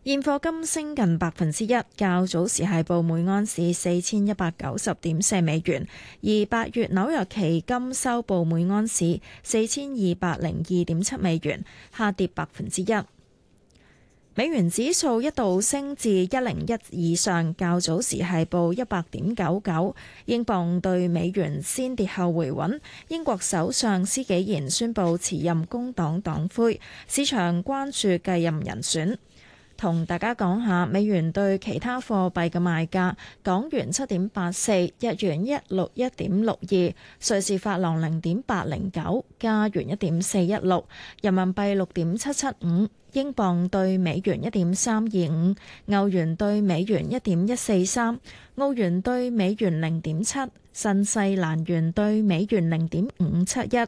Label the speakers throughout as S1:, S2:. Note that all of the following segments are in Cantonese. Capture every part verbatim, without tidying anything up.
S1: 現貨金升近百分之一，較早時係報每安士四千一百九十點四美元，而八月紐約期金收報每安士四千二百零二點七美元，下跌百分之一。美元指數一度升至一零一以上，較早時係報一百點九九。英鎊對美元先跌後回穩。英國首相施紀賢宣布辭任工黨黨魁，市場關注繼任人選。同大家講下美元對其他貨幣嘅賣價：港元七點八四，日元一六一點六二，瑞士法郎零點八零九，加元一點四一六，人民幣六點七七五，英鎊對美元一點三二五，歐元對美元一點一四三，澳元對美元零點七，新西蘭元對美元零點五七一。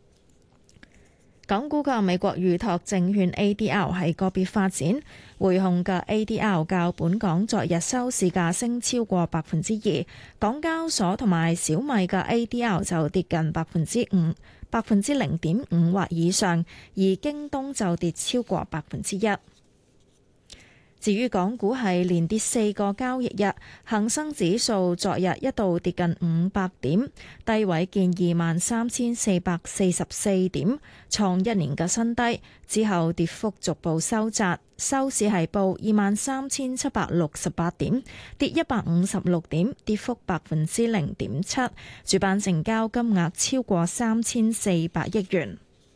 S1: 港股嘅美國預託證券 A D R 係個別發展，匯控嘅 A D R 較本港昨日收市價升超過百分之二，港交所同埋小米嘅 A D R 就跌近百分之五、百分之零點五或以上，而京東就跌超過百分之一。至於港股係連跌四個交易日，恒生指數昨日一度跌近五百點，低位見二萬三千四百四十四點，創一年嘅新低。之後跌幅逐步收窄，收市係報二萬三千七百六十八點，跌一百五十六點，跌幅百分之零點七。主板成交金額超過三千四百億元。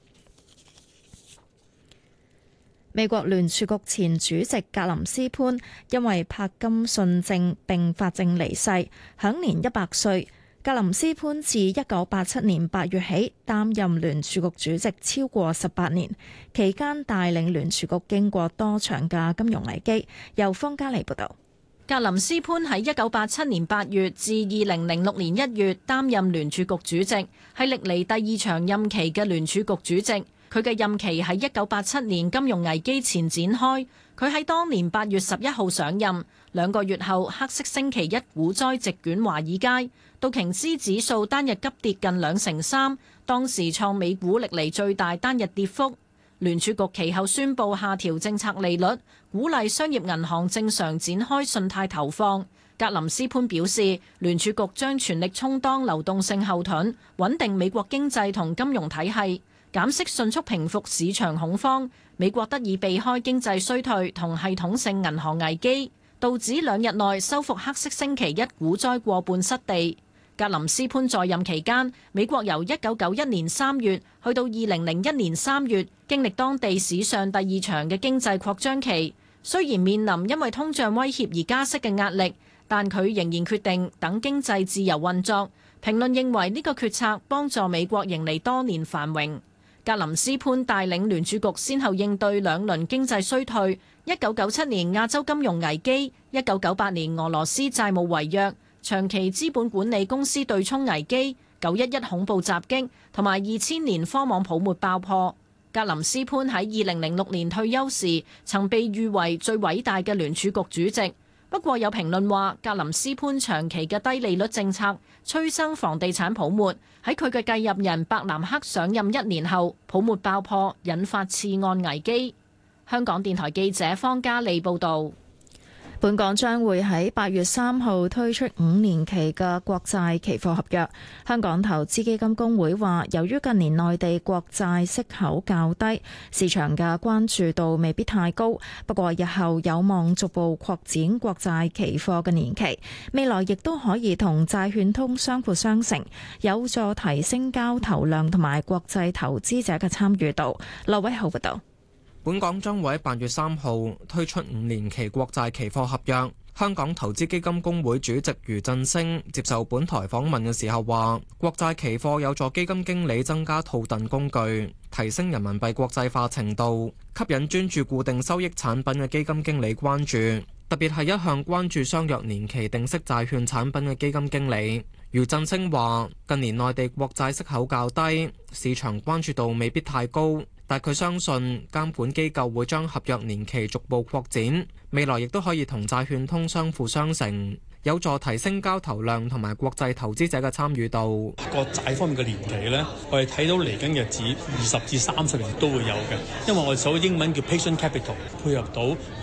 S1: 美國聯儲局前主席格林斯潘因為柏金遜症併發症離世，享年一百歲。格林斯潘自一九八七年八月起擔任聯儲局主席超過十八年，期間帶領聯儲局經過多場嘅金融危機。由方嘉莉報導。
S2: 格林斯潘喺一九八七年八月至二零零六年一月擔任聯儲局主席，係歷嚟第二長任期嘅聯儲局主席。佢嘅任期喺一九八七年金融危機前展開，佢喺當年八月十一號上任，兩個月後黑色星期一股災席捲華爾街，道瓊斯指數單日急跌近兩成三，當時創美股歷嚟最大單日跌幅。聯儲局其後宣布下調政策利率，鼓勵商業銀行正常展開信貸投放。格林斯潘表示，聯儲局將全力充當流動性後盾，穩定美國經濟同金融體系。減息迅速平復市場恐慌，美國得以避開經濟衰退同系統性銀行危機，道指兩日內收復黑色星期一股災過半失地。格林斯潘在任期間，美國由一九九一年三月去到二零零一年三月，經歷當地史上第二長嘅經濟擴張期。雖然面臨因為通脹威脅而加息嘅壓力，但佢仍然決定等經濟自由運作。評論認為呢個決策幫助美國迎嚟多年繁榮。格林斯潘帶領聯儲局先後應對兩輪經濟衰退：一九九七年亞洲金融危機、一九九八年俄羅斯債務違約、長期資本管理公司對沖危機、九一一恐怖襲擊同埋二千年科網泡沫爆破。格林斯潘喺二零零六年退休時，曾被譽為最偉大嘅聯儲局主席。不過有評論話，格林斯潘長期嘅低利率政策催生房地產泡沫。喺佢嘅繼任人伯南克上任一年後，泡沫爆破，引發次按危機。香港電台記者方嘉莉報導。
S1: 本港將會喺八月三號推出五年期嘅國債期貨合約。香港投資基金公會話，由於近年內地國債息口較低，市場嘅關注度未必太高。不過日後有望逐步擴展國債期貨嘅年期，未來亦都可以同債券通相輔相成，有助提升交投量同埋國際投資者嘅參與度。羅偉浩報道。
S3: 本港將會喺八月三號推出五年期國債期貨合約。香港投資基金公會主席余振升接受本台訪問嘅時候話，國債期貨有助基金經理增加套戥工具，提升人民幣國際化程度，吸引專注固定收益產品嘅基金經理關注，特別係一向關注相約年期定息債券產品嘅基金經理。余振升話，近年內地國債息口較低，市場關注度未必太高。但佢相信監管機構會將合約年期逐步擴展，未來亦都可以同債券通相輔相成，有助提升交投量同埋國際投資者嘅參與度。
S4: 國債方面嘅年期呢，我哋睇到嚟緊日子二十至三十年都會有嘅，因為我哋所謂英文叫 patient capital，配合到